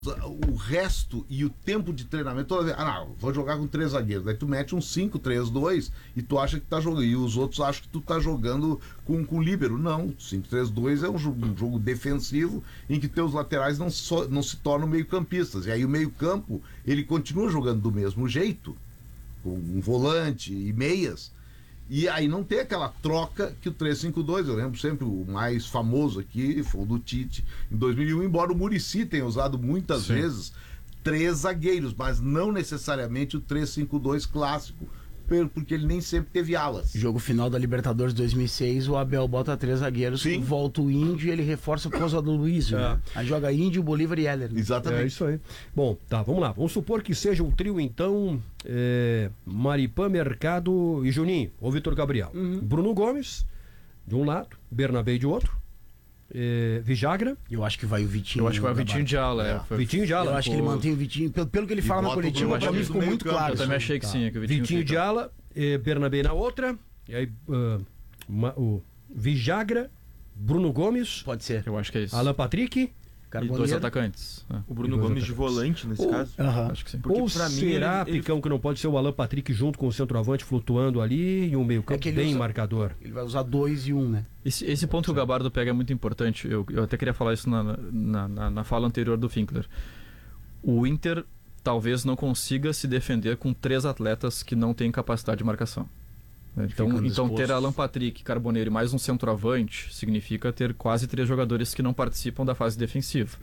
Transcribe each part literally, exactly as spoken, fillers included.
o resto e o tempo de treinamento toda vez, ah não, vou jogar com três zagueiros, daí tu mete um cinco, três, dois e tu acha que tá jogando, e os outros acham que tu tá jogando com, com líbero. Não, cinco, três, dois é um jogo, um jogo defensivo em que teus laterais não, so, não se tornam meio campistas, e aí o meio campo ele continua jogando do mesmo jeito, com um volante e meias, e aí não tem aquela troca que o três cinco dois, eu lembro sempre o mais famoso aqui, foi o do Tite em dois mil e um, embora o Muricy tenha usado muitas Sim. vezes três zagueiros, mas não necessariamente o três cinco dois clássico, porque ele nem sempre teve alas. Jogo final da Libertadores dois mil e seis, o Abel bota três zagueiros, Sim. volta o Índio e ele reforça por causa do Luiz, é. né? Aí joga Índio, Bolívar e Heller. Né? Exatamente. É isso aí. Bom, tá, vamos lá. Vamos supor que seja o trio, então, é, Maripã, Mercado e Juninho, ou Vitor Gabriel. Uhum. Bruno Gomes, de um lado, Bernabé de outro. É, Vijagra. Eu acho que vai o Vitinho. Eu acho que vai o Vitinho de ala, é. Foi... Vitinho de ala. Eu acho pô. que ele mantém o Vitinho. Pelo, pelo que ele fala na coletiva, pra mim ficou muito claro. Eu também achei que tá. sim. Que o Vitinho, Vitinho de ala, é, Bernabé na outra. E aí uh, uma, o Vijagra, Bruno Gomes. Pode ser. Eu acho que é isso. Alan Patrick. Carboneiro. E dois atacantes. É. O Bruno Gomes atacantes. de volante, nesse ou, caso. Uh-huh. Acho que sim. Porque ou pra será, mim, ele, Picão, ele... que não pode ser o Alan Patrick junto com o centroavante flutuando ali e um meio campo é bem usa, marcador. Ele vai usar dois e um, né? Esse, esse ponto que o Gabardo pega é muito importante. Eu, eu até queria falar isso na, na, na, na fala anterior do Finkler. O Inter talvez não consiga se defender com três atletas que não têm capacidade de marcação. Então, então ter Alan Patrick, Carboneiro e mais um centroavante significa ter quase três jogadores que não participam da fase defensiva.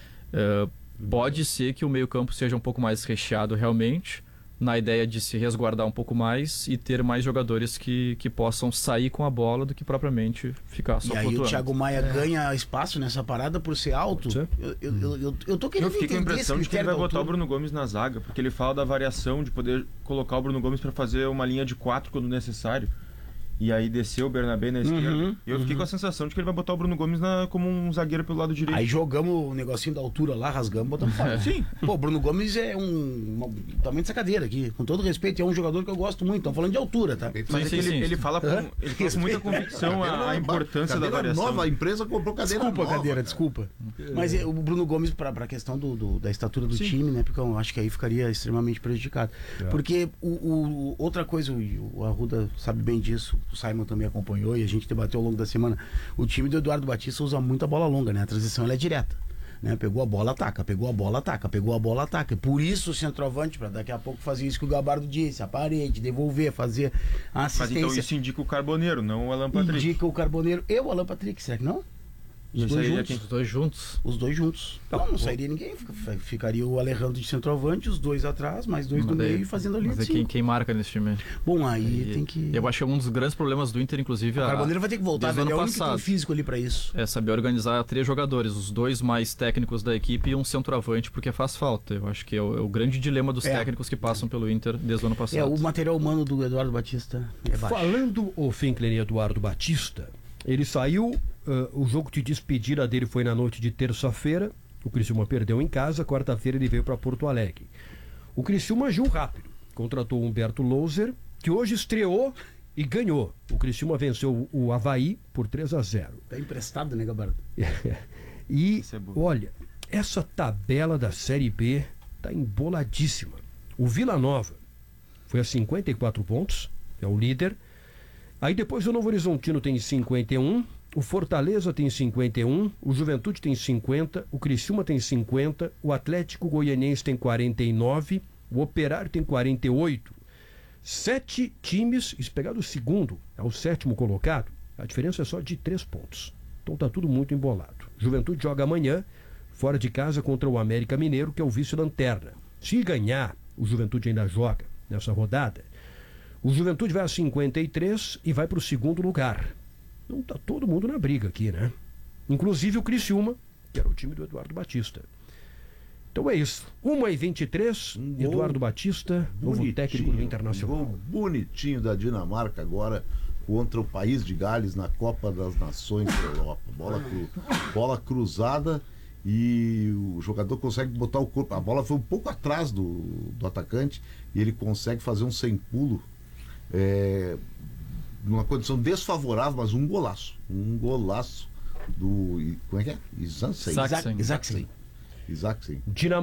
Uh, pode ser que o meio-campo seja um pouco mais recheado realmente, na ideia de se resguardar um pouco mais e ter mais jogadores que, que possam sair com a bola do que propriamente ficar só flutuando. E aí o Thiago Maia é. ganha espaço nessa parada por ser alto. Eu, eu, eu, eu, eu tô querendo Eu fiquei com a impressão de que ele vai botar altura. o Bruno Gomes na zaga, porque ele fala da variação de poder colocar o Bruno Gomes para fazer uma linha de quatro quando necessário. E aí desceu o Bernabé na esquerda. Uhum, e eu fiquei uhum. com a sensação de que ele vai botar o Bruno Gomes na, como um zagueiro pelo lado direito. Aí jogamos o negocinho da altura lá, rasgamos, botamos fora. Sim. Pô, o Bruno Gomes é um, uma, tamanho dessa cadeira aqui. Com todo respeito, é um jogador que eu gosto muito. Estamos falando de altura, tá? Mas sim, é que ele, sim. ele fala com, ele fala com muita convicção a, a importância da variação. Nova, a empresa comprou cadeira desculpa, nova. Cadeira, desculpa. Mas é, o Bruno Gomes, para a questão do, do, da estatura do sim. time, né? Porque eu acho que aí ficaria extremamente prejudicado. É. Porque o, o, outra coisa, o, o Arruda sabe bem disso, o Simon também acompanhou e a gente debateu ao longo da semana. O time do Eduardo Batista usa muita bola longa, né? A transição ela é direta, né? Pegou a bola, ataca, pegou a bola, ataca, pegou a bola, ataca. Por isso o centroavante, para daqui a pouco fazer isso que o Gabardo disse, a parede, devolver, fazer a assistência. Mas então isso indica o Carboneiro, não o Alan Patrick. Indica o Carboneiro e o Alan Patrick, será que não? Os dois, juntos. os dois juntos. Os dois juntos. Não, não, não sairia ninguém. Ficaria o Alejandro de centroavante, os dois atrás, mais dois mas no meio e fazendo ali. Mas é quem, quem marca nesse time? Bom, aí e, tem que. Eu acho que é um dos grandes problemas do Inter, inclusive. O Carboneiro vai ter que voltar, ele é o único que tem físico ali pra isso. É saber organizar três jogadores, os dois mais técnicos da equipe e um centroavante, porque faz falta. Eu acho que é o, é o grande dilema dos é. técnicos que passam pelo Inter desde o ano passado. É, o material humano do Eduardo Batista é baixo. Falando o Finkler em Eduardo Batista, ele saiu. Uh, o jogo de despedida dele foi na noite de terça-feira. O Criciúma perdeu em casa. Quarta-feira ele veio para Porto Alegre. O Criciúma agiu rápido. Contratou o Humberto Louser, que hoje estreou e ganhou. O Criciúma venceu o Avaí por três a zero. Tá emprestado, né, Gabardo? E, é olha, essa tabela da Série B tá emboladíssima. O Vila Nova foi a cinquenta e quatro pontos, é o líder. Aí depois o Novo Horizontino tem cinquenta e um, o Fortaleza tem cinquenta e um, o Juventude tem cinquenta, o Criciúma tem cinquenta, o Atlético Goianiense tem quarenta e nove, o Operário tem quarenta e oito. Sete times, se pegar do segundo ao sétimo colocado, a diferença é só de três pontos. Então tá tudo muito embolado. Juventude joga amanhã, fora de casa, contra o América Mineiro, que é o vice-lanterna. Se ganhar, o Juventude ainda joga nessa rodada. O Juventude vai a cinquenta e três e vai para o segundo lugar. Então tá todo mundo na briga aqui, né? Inclusive o Criciúma, que era o time do Eduardo Batista. Então é isso. uma e vinte e três, um Eduardo Batista, novo técnico do Internacional. Um gol bonitinho da Dinamarca agora contra o país de Gales na Copa das Nações da Europa. Bola, cru, bola cruzada e o jogador consegue botar o corpo. A bola foi um pouco atrás do, do atacante e ele consegue fazer um sem pulo. É, numa condição desfavorável, mas um golaço. Um golaço do. Como é que é? Isaksen. Isaksen. Isaac, sim. Dinamarca